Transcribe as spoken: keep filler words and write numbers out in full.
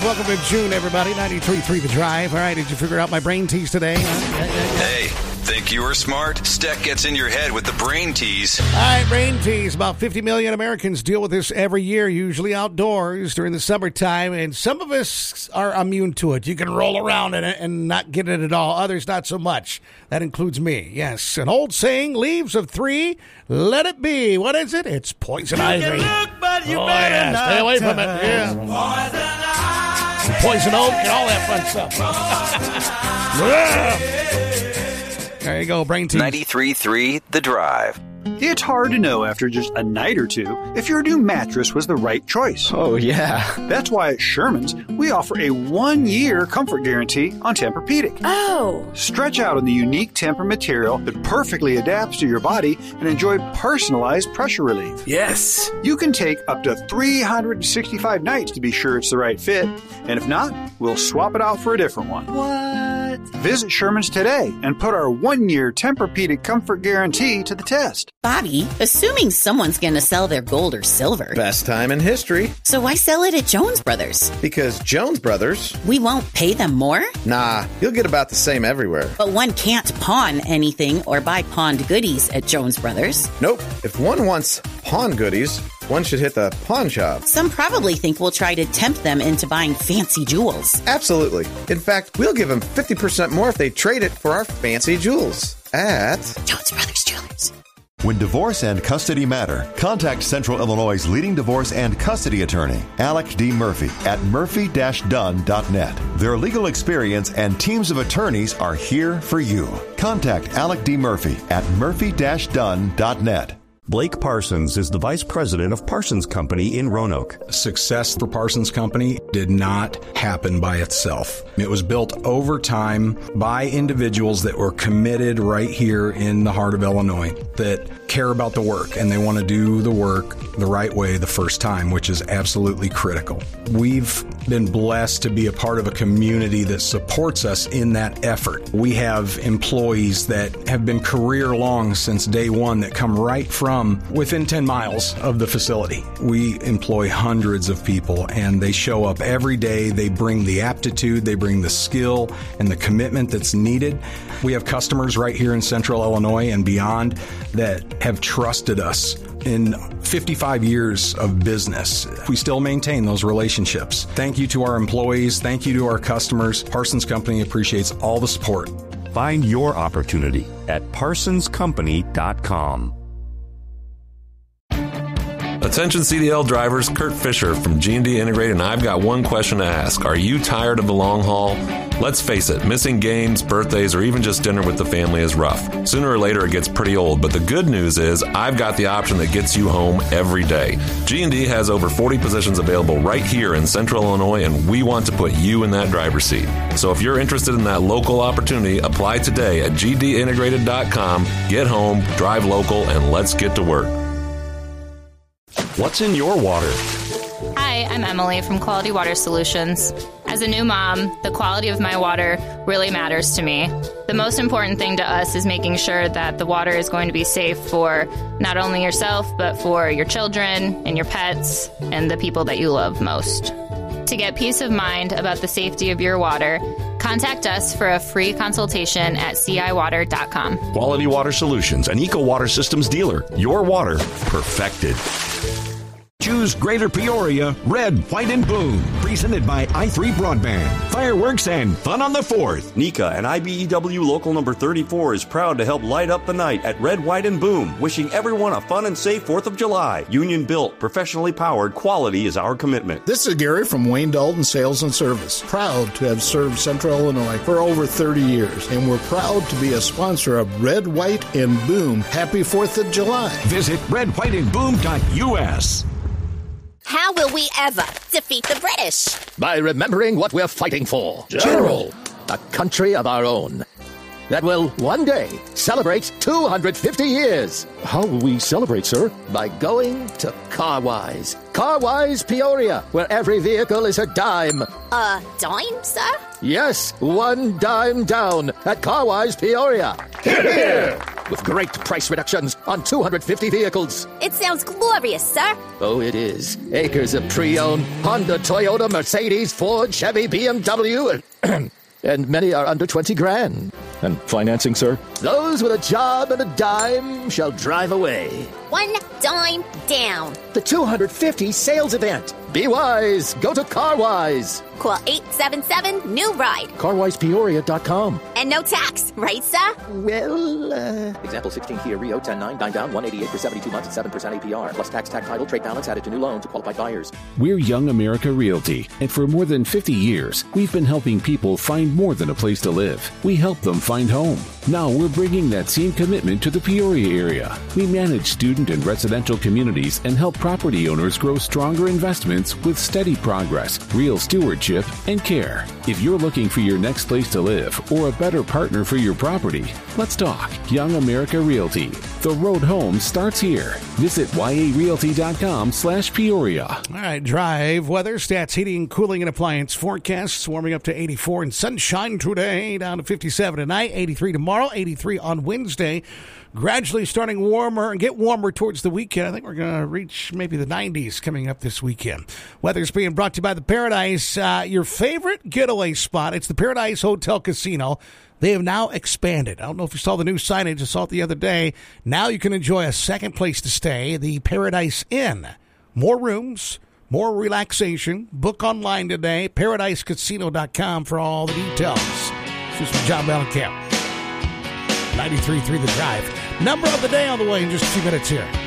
Welcome to June, everybody. ninety-three point three The Drive. All right, did you figure out my brain tease today? Hey, think you were smart? Steck gets in your head with the brain tease. All right, brain tease. About fifty million Americans deal with this every year, usually outdoors during the summertime, and some of us are immune to it. You can roll around in it and not get it at all. Others, not so much. That includes me. Yes, an old saying, leaves of three, let it be. What is it? It's poison you ivy. Can look, but you oh, better yeah, not stay away from it. touch. Yeah. Poison ivy. Poison oak and all that fun stuff. There you go, brain tease. ninety-three point three The Drive. It's hard to know after just a night or two if your new mattress was the right choice. Oh, yeah. That's why at Sherman's, we offer a one-year comfort guarantee on Tempur-Pedic. Oh. Stretch out on the unique Tempur material that perfectly adapts to your body and enjoy personalized pressure relief. Yes. You can take up to three hundred sixty-five nights to be sure it's the right fit. And if not, we'll swap it out for a different one. What? Visit Sherman's today and put our one-year Tempur-Pedic comfort guarantee to the test. Bobby, assuming someone's going to sell their gold or silver. Best time in history. So why sell it at Jones Brothers? Because Jones Brothers... We won't pay them more? Nah, you'll get about the same everywhere. But one can't pawn anything or buy pawned goodies at Jones Brothers. Nope. If one wants pawn goodies, one should hit the pawn shop. Some probably think we'll try to tempt them into buying fancy jewels. Absolutely. In fact, we'll give them fifty percent more if they trade it for our fancy jewels at Jones Brothers Jewelers. When divorce and custody matter, contact Central Illinois' leading divorce and custody attorney, Alec D. Murphy, at murphy dash dunn dot net. Their legal experience and teams of attorneys are here for you. Contact Alec D. Murphy at murphy dash dunn dot net. Blake Parsons is the vice president of Parsons Company in Roanoke. Success for Parsons Company did not happen by itself. It was built over time by individuals that were committed right here in the heart of Illinois, that care about the work and they want to do the work the right way the first time, which is absolutely critical. We've been blessed to be a part of a community that supports us in that effort. We have employees that have been career long since day one that come right from within ten miles of the facility. We employ hundreds of people and they show up every day. They bring the aptitude, they bring the skill and the commitment that's needed. We have customers right here in Central Illinois and beyond that have trusted us in fifty-five years of business. We still maintain those relationships. Thank you to our employees. Thank you to our customers. Parsons Company appreciates all the support. Find your opportunity at parsons company dot com. Attention C D L drivers, Kurt Fisher from G and D Integrated, and I've got one question to ask. Are you tired of the long haul? Let's face it, missing games, birthdays, or even just dinner with the family is rough. Sooner or later, it gets pretty old, but the good news is I've got the option that gets you home every day. G and D has over forty positions available right here in Central Illinois, and we want to put you in that driver's seat. So if you're interested in that local opportunity, apply today at g d integrated dot com. Get home, drive local, and let's get to work. What's in your water? Hi, I'm Emily from Quality Water Solutions. As a new mom, the quality of my water really matters to me. The most important thing to us is making sure that the water is going to be safe for not only yourself, but for your children and your pets and the people that you love most. To get peace of mind about the safety of your water, contact us for a free consultation at c i water dot com. Quality Water Solutions, an Eco Water Systems dealer. Your water perfected. Choose Greater Peoria, Red, White, and Boom. Presented by i three Broadband. Fireworks and fun on the fourth. NECA and I B E W Local Number thirty-four is proud to help light up the night at Red, White, and Boom. Wishing everyone a fun and safe fourth of July. Union built, professionally powered, quality is our commitment. This is Gary from Wayne Dalton Sales and Service. Proud to have served Central Illinois for over thirty years. And we're proud to be a sponsor of Red, White, and Boom. Happy fourth of July. Visit red white and boom dot u s. How will we ever defeat the British? By remembering what we're fighting for. General. A country of our own. That will one day celebrate two hundred fifty years. How will we celebrate, sir? By going to Carwise. Carwise Peoria, where every vehicle is a dime. A dime, sir? Yes, one dime down at Carwise Peoria. Hear, hear. with great price reductions on two hundred fifty vehicles. It sounds glorious, sir. Oh, it is. Acres of pre-owned Honda, Toyota, Mercedes, Ford, Chevy, B M W, and, and many are under twenty grand. And financing, sir? Those with a job and a dime shall drive away. One dime down. The two hundred fifty sales event. Be wise. Go to CarWise. Call eight seven seven, new ride. car wise peoria dot com. And no tax, right, sir? Well, uh... Example sixteen Kia Rio ten nine, nine down, one eighty-eight for seventy-two months at seven percent A P R. Plus tax, tax title, trade balance added to new loan to qualified buyers. We're Young America Realty, and for more than fifty years, we've been helping people find more than a place to live. We help them find home. Now we're bringing that same commitment to the Peoria area. We manage student and residential communities and help property owners grow stronger investments with steady progress, real stewardship, and care. If you're looking for your next place to live or a better partner for your property, let's talk. Young America Realty. The road home starts here. Visit y a realty dot com slash Peoria. All right, drive weather, stats, heating, cooling, and appliance forecasts. Warming up to eighty-four and sunshine today, down to fifty-seven tonight, eighty-three tomorrow, eighty-three on Wednesday. Gradually starting warmer and get warmer towards the weekend. I think we're going to reach maybe the nineties coming up this weekend. Weather's being brought to you by the Paradise, uh, your favorite getaway spot. It's the Paradise Hotel Casino. They have now expanded. I don't know if you saw the new signage. I saw it the other day. Now you can enjoy a second place to stay, the Paradise Inn. More rooms, more relaxation. Book online today, paradise casino dot com for all the details. This is John Mellencamp. ninety-three point three The Drive. Number of the day on the way in just a few minutes here.